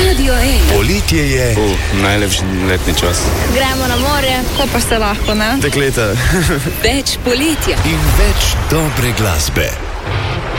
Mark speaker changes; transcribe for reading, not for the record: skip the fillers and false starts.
Speaker 1: Radio 1.
Speaker 2: Poletje je.
Speaker 3: Najlepši letni čas.
Speaker 4: Gremo na morje, ko pa se lahko, ne?
Speaker 3: Dekleta.
Speaker 1: Več poletja
Speaker 2: In več dobre glasbe.